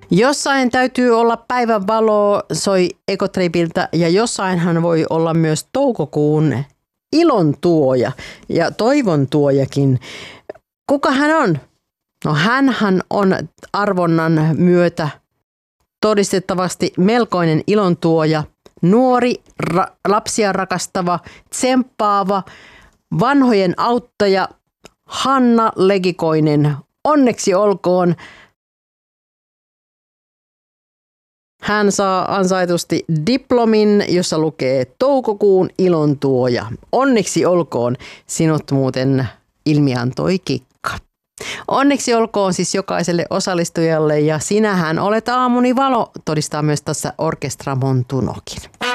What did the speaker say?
Jossain täytyy olla päivän valoa, soi Ekotripiltä, ja jossainhan voi olla myös toukokuun ilon tuoja ja toivon tuojakin. Kuka hän on? No hänhän on arvonnan myötä todistettavasti melkoinen ilon tuoja, nuori, lapsia rakastava, tsemppaava, vanhojen auttaja Hanna Legikoinen. Onneksi olkoon. Hän saa ansaitusti diplomin, jossa lukee toukokuun ilontuoja. Onneksi olkoon, sinut muuten ilmiantoi Kikka. Onneksi olkoon siis jokaiselle osallistujalle, ja sinähän olet aamuni valo, todistaa myös tässä Orkestra Montunokin.